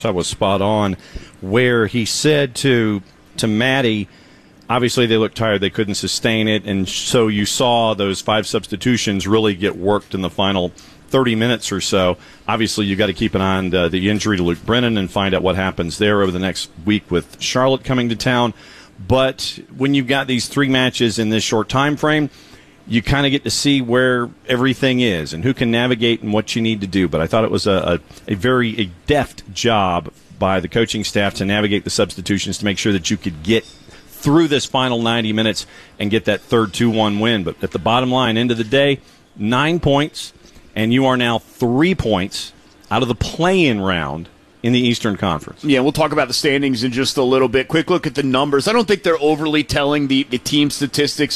I was spot on where he said to Maddie, obviously they looked tired, they couldn't sustain it, and so you saw those 5 substitutions really get worked in the final 30 minutes or so. Obviously you got to keep an eye on the injury to Luke Brennan and find out what happens there over the next week with Charlotte coming to town. But when you've got these 3 matches in this short time frame, you kind of get to see where everything is and who can navigate and what you need to do. But I thought it was a very deft job by the coaching staff to navigate the substitutions to make sure that you could get through this final 90 minutes and get that third 2-1 win. But at the bottom line, end of the day, 9 points, and you are now 3 points out of the play-in round in the Eastern Conference. Yeah, we'll talk about the standings in just a little bit. Quick look at the numbers. I don't think they're overly telling, the team statistics.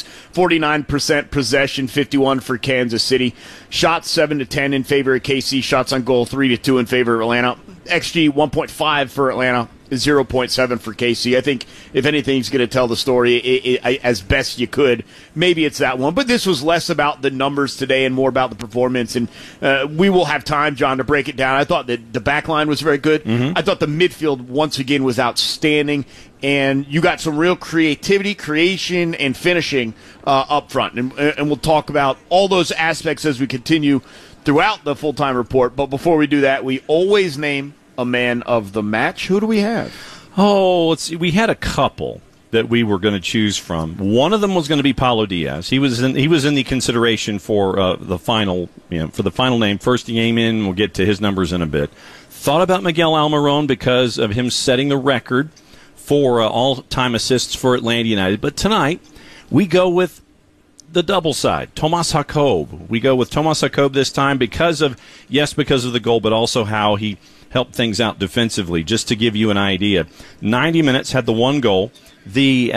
49% possession, 51 for Kansas City. Shots 7-10 in favor of KC. Shots on goal 3-2 in favor of Atlanta. XG 1.5 for Atlanta. 0.7 for KC. I think if anything's going to tell the story as best you could, maybe it's that one. But this was less about the numbers today and more about the performance. And we will have time, John, to break it down. I thought that the back line was very good. I thought the midfield, once again, was outstanding. And you got some real creativity, creation, and finishing up front. And we'll talk about all those aspects as we continue throughout the full-time report. But before we do that, we always name a man of the match. Who do we have? Oh, let's see. We had a couple that we were going to choose from. One of them was going to be Paulo Diaz. He was in the consideration for the final, for the final name. First he came in. We'll get to his numbers in a bit. Thought about Miguel Almiron because of him setting the record for all-time assists for Atlanta United. But tonight we go with the double side, Tomas Jakob. We go with Tomas Jakob this time because of the goal, but also how he helped things out defensively. Just to give you an idea, 90 minutes, had the 1 goal. The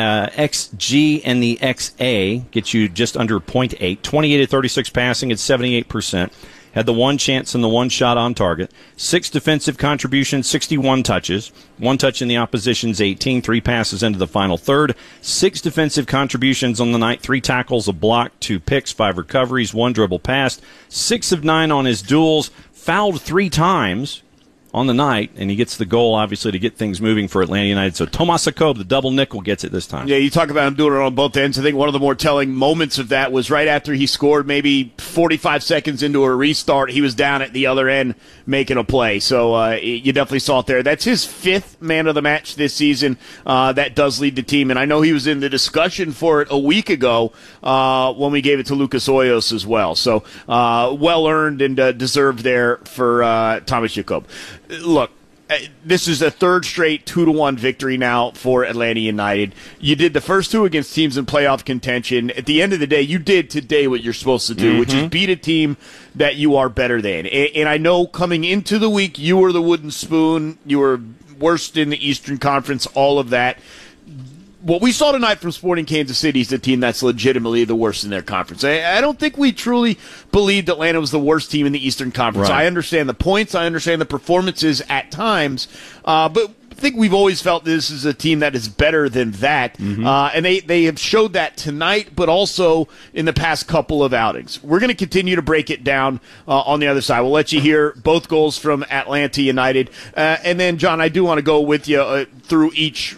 XG and the XA get you just under 0.8. 28 of 36 passing at 78%. Had the 1 chance and the 1 shot on target. 6 defensive contributions, 61 touches. 1 touch in the opposition's 18, 3 passes into the final third. 6 defensive contributions on the night, 3 tackles, a block, 2 picks, 5 recoveries, 1 dribble pass. 6 of 9 on his duels. Fouled 3 times on the night, and he gets the goal, obviously, to get things moving for Atlanta United. So Tomas Jakob, the double nickel, gets it this time. Yeah, you talk about him doing it on both ends. I think one of the more telling moments of that was right after he scored, maybe 45 seconds into a restart, he was down at the other end making a play. So you definitely saw it there. That's his 5th man of the match this season. That does lead the team, and I know he was in the discussion for it a week ago when we gave it to Lucas Hoyos as well. So well-earned and deserved there for Tomas Jakob. Look, this is a 3rd straight 2-1 victory now for Atlanta United. You did the first 2 against teams in playoff contention. At the end of the day, you did today what you're supposed to do, which is beat a team that you are better than. And I know coming into the week, you were the wooden spoon. You were worst in the Eastern Conference, all of that. What we saw tonight from Sporting Kansas City is a team that's legitimately the worst in their conference. I don't think we truly believed Atlanta was the worst team in the Eastern Conference. Right. I understand the points. I understand the performances at times. But I think we've always felt this is a team that is better than that. And they have showed that tonight, but also in the past couple of outings. We're going to continue to break it down on the other side. We'll let you hear both goals from Atlanta United. And then, John, I do want to go with you through each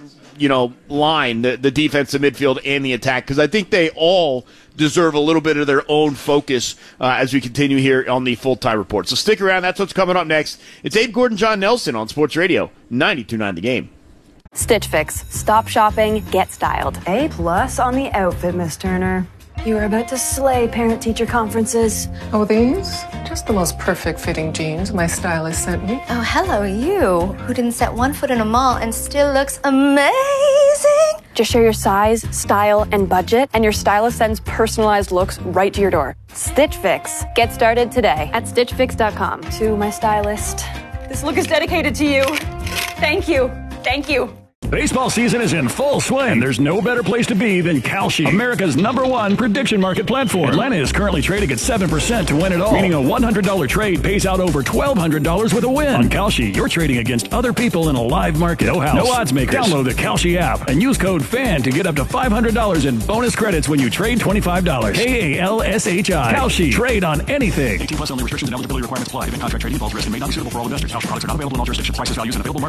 line, the defensive midfield and the attack, because I think they all deserve a little bit of their own focus as we continue here on the full-time report. So stick around. That's what's coming up next. It's Abe Gordon, John Nelson on Sports Radio 92.9 The Game. Stitch Fix. Stop shopping, get styled. A+ on the outfit, Miss Turner. You are about to slay parent-teacher conferences. Oh, these? Just the most perfect-fitting jeans my stylist sent me. Oh, hello, you, who didn't set 1 foot in a mall and still looks amazing. Just share your size, style, and budget, and your stylist sends personalized looks right to your door. Stitch Fix. Get started today at StitchFix.com. To my stylist. This look is dedicated to you. Thank you. Thank you. Baseball season is in full swing, and there's no better place to be than Kalshi, America's #1 prediction market platform. Atlanta is currently trading at 7% to win it all, meaning a $100 trade pays out over $1,200 with a win. On Kalshi, you're trading against other people in a live market. No house, no odds makers. Download the Kalshi app and use code FAN to get up to $500 in bonus credits when you trade $25. KALSHI. Kalshi. Trade on anything. 18+ only. Restrictions and eligibility requirements apply. Event contract trading involves risk and may not be suitable for all investors. Kalshi products are not available in all jurisdictions. Prices, values, and available market